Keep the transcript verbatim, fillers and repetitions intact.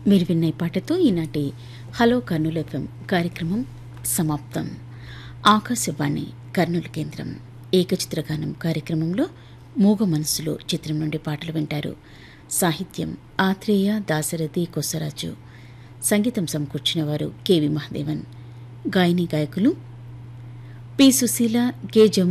మీరు విన్న ఈ పాటతో ఈనాటి హలో కర్నూలు ఎఫ్ఎం కార్యక్రమం సమాప్తం. ఆకాశవాణి కర్నూలు కేంద్రం ఏకచిత్రగానం కార్యక్రమంలో మూగ మనసులో చిత్రం నుండి పాటలు వింటారు. సాహిత్యం ఆత్రేయ దాశరథి కొసరాజు, సంగీతం సమకూర్చిన వారు కెవి మహదేవన్, గాయని గాయకులు పి సుశీల, కె జమున,